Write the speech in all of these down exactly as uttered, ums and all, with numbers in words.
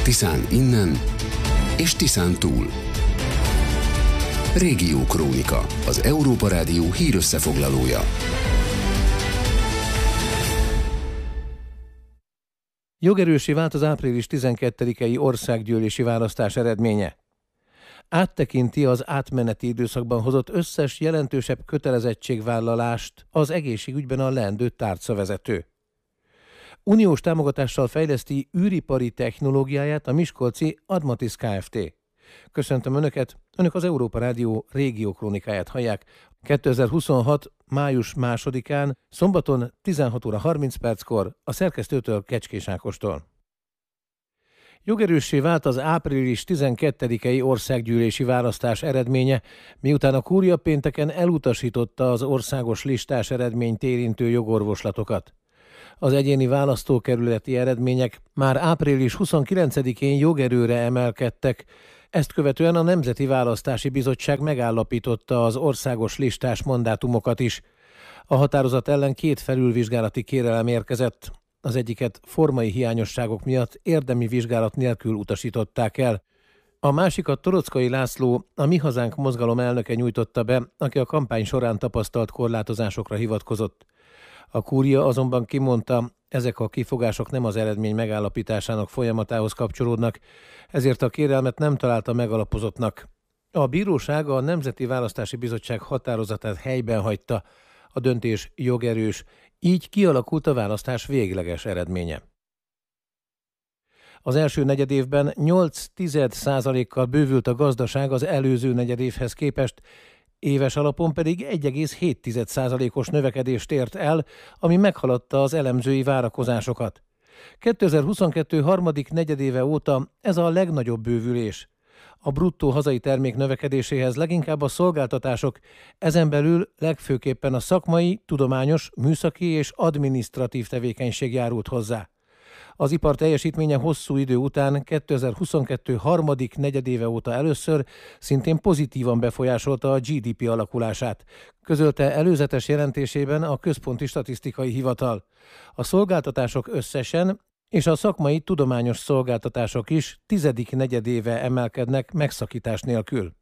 Tiszán innen és Tiszán túl. Régiókrónika, az Európa Rádió hírösszefoglalója. Jogerőssé vált az április tizenkettedikei országgyűlési választás eredménye. Áttekinti az átmeneti időszakban hozott összes jelentősebb kötelezettségvállalást az egészségügyben a leendő tárcavezető. Uniós támogatással fejleszti űripari technológiáját a miskolci Admatis Kft. Köszöntöm Önöket, Önök az Európa Rádió régiókrónikáját hallják. kétezer-huszonhat. május másodikán, szombaton tizenhat óra harminc perckor a szerkesztőtől, Kecskés Ákostól. Jogerőssé vált az április tizenkettedikei országgyűlési választás eredménye, miután a kúria pénteken elutasította az országos listás eredményt érintő jogorvoslatokat. Az egyéni választókerületi eredmények már április huszonkilencedikén jogerőre emelkedtek, ezt követően a Nemzeti Választási Bizottság megállapította az országos listás mandátumokat is. A határozat ellen két felülvizsgálati kérelem érkezett. Az egyiket formai hiányosságok miatt érdemi vizsgálat nélkül utasították el. A másikat Torockai László, a Mi Hazánk mozgalom elnöke nyújtotta be, aki a kampány során tapasztalt korlátozásokra hivatkozott. A kúria azonban kimondta, ezek a kifogások nem az eredmény megállapításának folyamatához kapcsolódnak, ezért a kérelmet nem találta megalapozottnak. A bíróság a Nemzeti Választási Bizottság határozatát helyben hagyta, a döntés jogerős, így kialakult a választás végleges eredménye. Az első negyedévben nyolc tized százalékkal bővült a gazdaság az előző negyedévhez képest, éves alapon pedig egy egész hét tized százalékos növekedést ért el, ami meghaladta az elemzői várakozásokat. kétezer-huszonkettő harmadik negyedéve óta ez a legnagyobb bővülés. A bruttó hazai termék növekedéséhez leginkább a szolgáltatások, ezen belül legfőképpen a szakmai, tudományos, műszaki és adminisztratív tevékenység járult hozzá. Az ipar teljesítménye hosszú idő után kétezer-huszonkettő harmadik negyedéve óta először szintén pozitívan befolyásolta a gé dé pé alakulását, közölte előzetes jelentésében a Központi Statisztikai Hivatal. A szolgáltatások összesen és a szakmai tudományos szolgáltatások is tizedik negyedéve emelkednek megszakítás nélkül.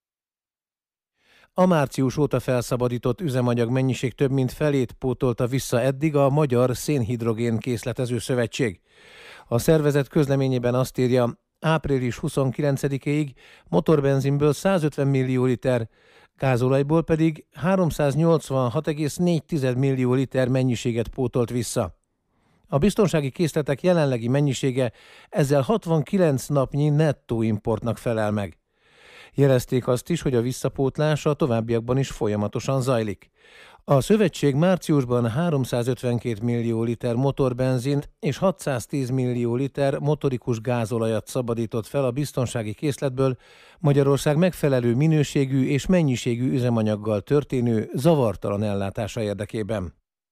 A március óta felszabadított üzemanyag mennyiség több mint felét pótolta vissza eddig a Magyar Szénhidrogén Készletező Szövetség. A szervezet közleményében azt írja, április huszonkilencedikéig motorbenzinből százötven millió liter, gázolajból pedig háromszáznyolcvanhat egész négy millió liter mennyiséget pótolt vissza. A biztonsági készletek jelenlegi mennyisége ezzel hatvankilenc napnyi nettó importnak felel meg. Jelezték azt is, hogy a visszapótlás a továbbiakban is folyamatosan zajlik. A szövetség márciusban háromszázötvenkét millió liter motorbenzint és hatszáztíz millió liter motorikus gázolajat szabadított fel a biztonsági készletből Magyarország megfelelő minőségű és mennyiségű üzemanyaggal történő zavartalan ellátása érdekében.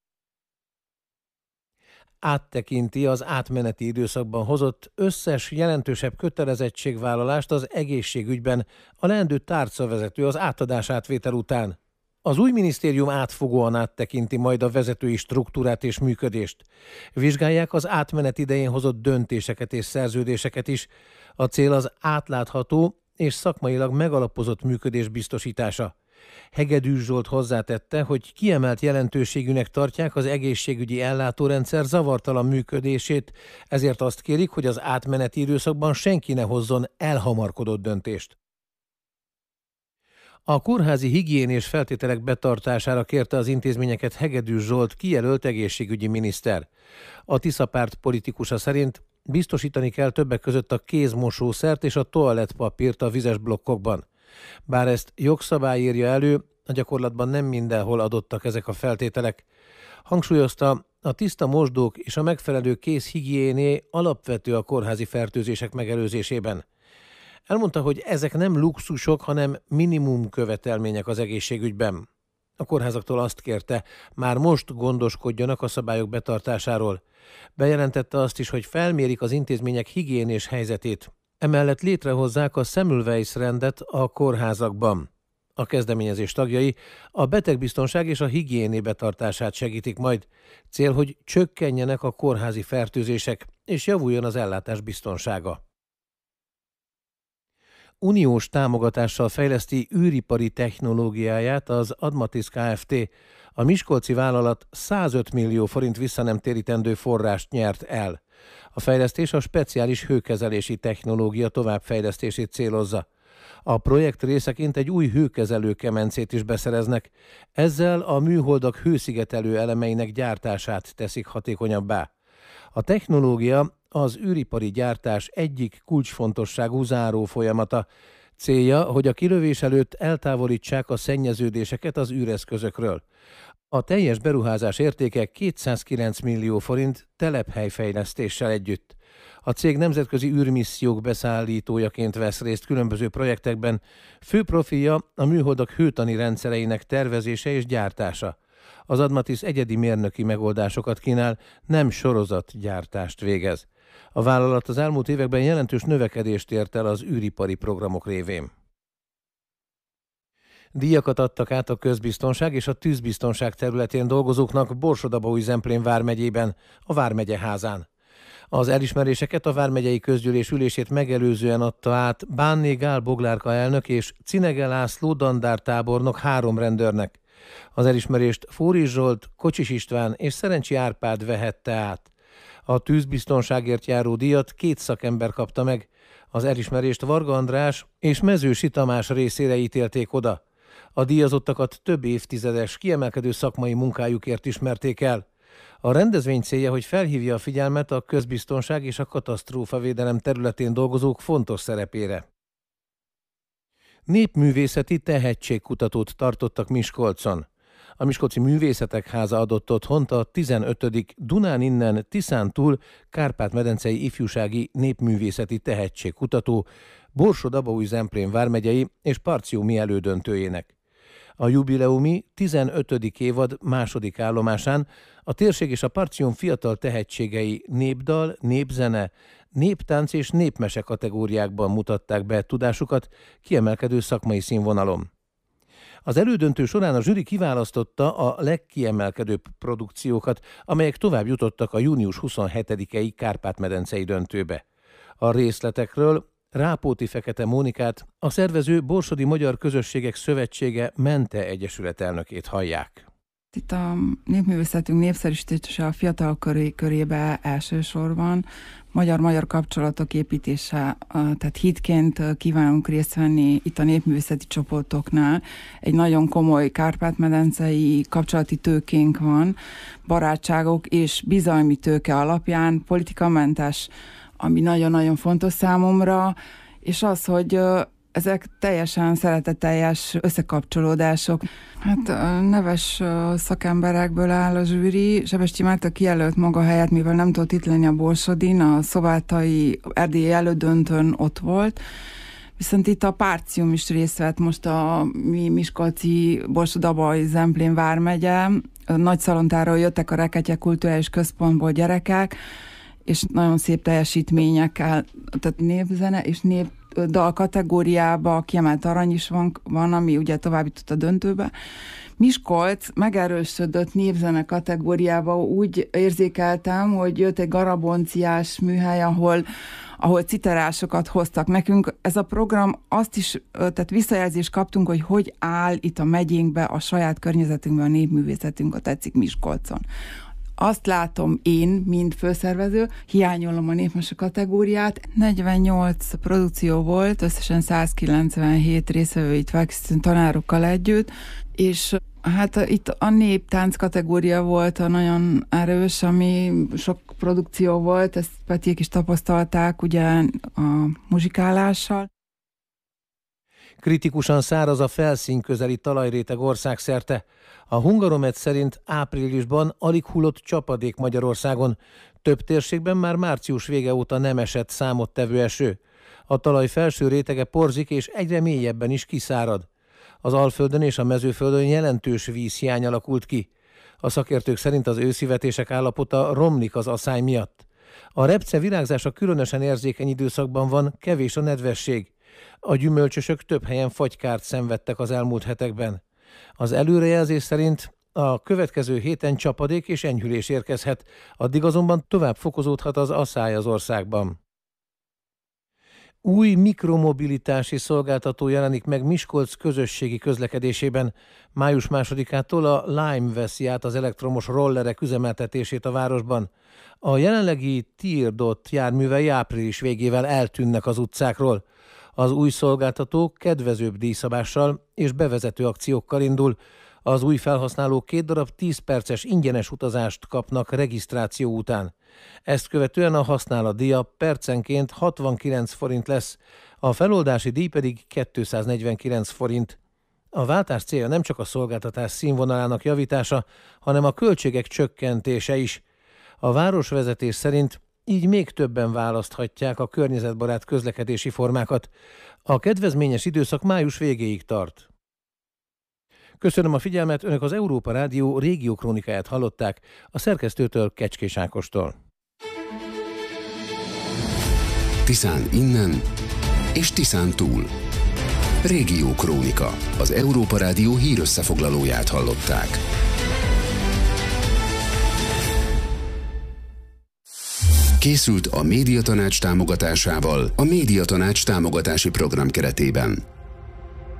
Áttekinti az átmeneti időszakban hozott összes jelentősebb kötelezettségvállalást az egészségügyben a leendő tárcavezető az átadás-átvétel után. Az új minisztérium átfogóan áttekinti majd a vezetői struktúrát és működést. Vizsgálják az átmenet idején hozott döntéseket és szerződéseket is. A cél az átlátható és szakmailag megalapozott működés biztosítása. Hegedűs Zsolt hozzátette, hogy kiemelt jelentőségűnek tartják az egészségügyi ellátórendszer zavartalan működését, ezért azt kérik, hogy az átmeneti időszakban senki ne hozzon elhamarkodott döntést. A kórházi higiénés feltételek betartására kérte az intézményeket Hegedűs Zsolt, kijelölt egészségügyi miniszter. A Tisza párt politikusa szerint biztosítani kell többek között a kézmosószert és a toalettpapírt a vizes blokkokban. Bár ezt jogszabály írja elő, a gyakorlatban nem mindenhol adottak ezek a feltételek. Hangsúlyozta, a tiszta mosdók és a megfelelő kézhigiéné alapvető a kórházi fertőzések megelőzésében. Elmondta, hogy ezek nem luxusok, hanem minimum követelmények az egészségügyben. A kórházaktól azt kérte, már most gondoskodjanak a szabályok betartásáról. Bejelentette azt is, hogy felmérik az intézmények higiénés helyzetét. Emellett létrehozzák a Semmelweis rendet a kórházakban. A kezdeményezés tagjai a betegbiztonság és a higiéné betartását segítik majd. Cél, hogy csökkenjenek a kórházi fertőzések, és javuljon az ellátás biztonsága. uniós támogatással fejleszti űripari technológiáját az Admatis Kft. A miskolci vállalat százöt millió forint visszanemtérítendő forrást nyert el. A fejlesztés a speciális hőkezelési technológia továbbfejlesztését célozza. A projekt részeként egy új hőkezelő kemencét is beszereznek, ezzel a műholdak hőszigetelő elemeinek gyártását teszik hatékonyabbá. A technológia az űripari gyártás egyik kulcsfontosságú záró folyamata. Célja, hogy a kilövés előtt eltávolítsák a szennyeződéseket az űreszközökről. A teljes beruházás értéke kétszázkilenc millió forint telephelyfejlesztéssel együtt. A cég nemzetközi űrmissziók beszállítójaként vesz részt különböző projektekben, fő profilja a műholdak hőtani rendszereinek tervezése és gyártása. Az Admatis egyedi mérnöki megoldásokat kínál, nem sorozatgyártást végez. A vállalat az elmúlt években jelentős növekedést ért el az űripari programok révén. Díjakat adtak át a közbiztonság és a tűzbiztonság területén dolgozóknak Borsod-Abaúj-Zemplén vármegyében, a Vármegyeházán. Az elismeréseket a vármegyei közgyűlés ülését megelőzően adta át Bánné Gál Boglárka elnök és Cinege László dandártábornok három rendőrnek. Az elismerést Fóris Zsolt, Kocsis István és Szerencsi Árpád vehette át. A tűzbiztonságért járó díjat két szakember kapta meg. Az elismerést Varga András és Mezősi Tamás részére ítélték oda. A díjazottakat több évtizedes kiemelkedő szakmai munkájukért ismerték el. A rendezvény célja, hogy felhívja a figyelmet a közbiztonság és a katasztrófavédelem területén dolgozók fontos szerepére. Népművészeti tehetségkutatót tartottak Miskolcon. A Miskolci Művészetek Háza adott otthont a tizenötödik Dunán innen Tiszántúl Kárpát-medencei ifjúsági népművészeti tehetségkutató Borsod-Abaúj-Zemplén vármegyei és Parciumi elődöntőjének. A jubileumi tizenötödik évad második állomásán a térség és a Parcium fiatal tehetségei népdal, népzene, néptánc és népmese kategóriákban mutatták be tudásukat kiemelkedő szakmai színvonalon. Az elődöntő során a zsűri kiválasztotta a legkiemelkedőbb produkciókat, amelyek tovább jutottak a június huszonhetedikei Kárpát-medencei döntőbe. A részletekről Rápóti Fekete Mónikát, a szervező Borsodi Magyar Közösségek Szövetsége Mente Egyesület elnökét hallják. Itt a népművészetünk népszerűsítése a fiatal köré, körébe elsősorban magyar-magyar kapcsolatok építése, tehát hitként kívánunk részt venni itt a népművészeti csoportoknál. Egy nagyon komoly kárpát-medencei kapcsolati tőkénk van, barátságok és bizalmi tőke alapján, politikamentes, ami nagyon-nagyon fontos számomra, és az, hogy ezek teljesen szeretetteljes összekapcsolódások. Hát neves szakemberekből áll a zsűri. Sebestyi Márta kijelölt maga helyet, mivel nem tudott itt lenni a Borsodin, a szobáltai erdélyi elődöntőn ott volt. Viszont itt a Parcium is részt vett most a mi Miskolci Borsod-Abaúj-Zemplén vármegye. Nagy szalontáról jöttek a Reketje Kulturális Központból gyerekek, és nagyon szép teljesítményekkel, tehát népzene és nép dal kategóriába kiemelt arany is van, van, ami ugye tovább jutott a döntőbe. Miskolc megerősödött népzene kategóriába, úgy érzékeltem, hogy jött egy garabonciás műhely, ahol, ahol citerásokat hoztak nekünk. Ez a program azt is, tehát visszajelzést kaptunk, hogy hogy áll itt a megyénkbe, a saját környezetünkben a népművészetünk, a tetszik Miskolcon. Azt látom én, mint főszervező, hiányolom a népmese kategóriát. negyvennyolc produkció volt, összesen százkilencvenhét részvevőit felkészítő tanárokkal együtt, és hát itt a néptánc kategória volt a nagyon erős, ami sok produkció volt, ezt Petiék is tapasztalták ugye a muzsikálással. Kritikusan száraz a felszínközeli talajréteg országszerte. A Hungaromet szerint áprilisban alig hullott csapadék Magyarországon. Több térségben már március vége óta nem esett számottevő eső. A talaj felső rétege porzik és egyre mélyebben is kiszárad. Az Alföldön és a Mezőföldön jelentős vízhiány alakult ki. A szakértők szerint az őszivetések állapota romlik az aszály miatt. A repce virágzása különösen érzékeny időszakban van, kevés a nedvesség. A gyümölcsösök több helyen fagykárt szenvedtek az elmúlt hetekben. Az előrejelzés szerint a következő héten csapadék és enyhülés érkezhet, addig azonban tovább fokozódhat az aszály az országban. Új mikromobilitási szolgáltató jelenik meg Miskolc közösségi közlekedésében. május másodikától a Lime veszi át az elektromos rollerek üzemeltetését a városban. A jelenlegi Tirdot járművei április végével eltűnnek az utcákról. Az új szolgáltató kedvezőbb díjszabással és bevezető akciókkal indul. Az új felhasználók két darab tíz perces ingyenes utazást kapnak regisztráció után. Ezt követően a használatdíja percenként hatvankilenc forint lesz, a feloldási díj pedig kétszáznegyvenkilenc forint. A váltás célja nem csak a szolgáltatás színvonalának javítása, hanem a költségek csökkentése is. A városvezetés szerint így még többen választhatják a környezetbarát közlekedési formákat. A kedvezményes időszak május végéig tart. Köszönöm a figyelmet, Önök az Európa Rádió régiókrónikáját hallották, a szerkesztőtől, Kecskés Ákostól. Tiszán innen és Tiszán túl. Régiókrónika, az Európa Rádió hírösszefoglalóját hallották. Készült a Médiatanács támogatásával a Médiatanács támogatási program keretében.